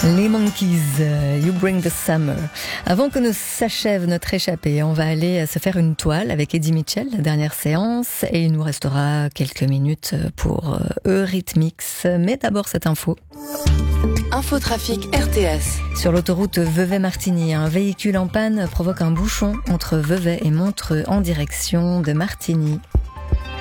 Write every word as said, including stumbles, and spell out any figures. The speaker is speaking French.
Les Monkeys, You Bring the Summer. Avant que ne s'achève notre échappée, on va aller se faire une toile avec Eddie Mitchell, la dernière séance, et il nous restera quelques minutes pour Eurythmics. Mais d'abord cette info. Infotrafic R T S. Sur l'autoroute Vevey-Martigny, un véhicule en panne provoque un bouchon entre Vevey et Montreux en direction de Martigny.